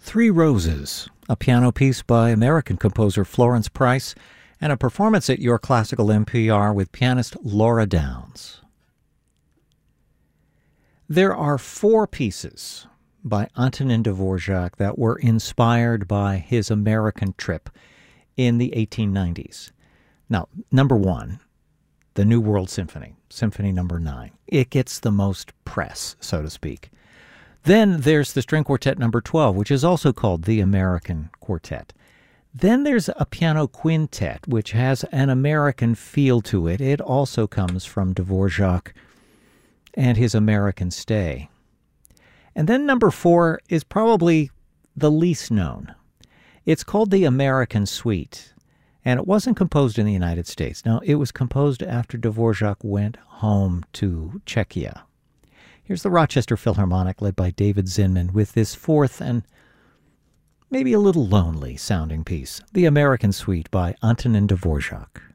Three Roses, a piano piece by American composer Florence Price, and a performance at Your Classical NPR with pianist Laura Downs. There are four pieces by Antonin Dvorak that were inspired by his American trip in the 1890s. Now, number one, the New World Symphony, Symphony No. 9. It gets the most press, so to speak. Then there's the String Quartet No. 12, which is also called the American Quartet. Then there's a piano quintet, which has an American feel to it. It also comes from Dvorak and his American stay. And then number 4 is probably the least known. It's called the American Suite, and it wasn't composed in the United States. No, it was composed after Dvorak went home to Czechia. Here's the Rochester Philharmonic, led by David Zinman, with this fourth and maybe a little lonely sounding piece, the American Suite by Antonin Dvorak.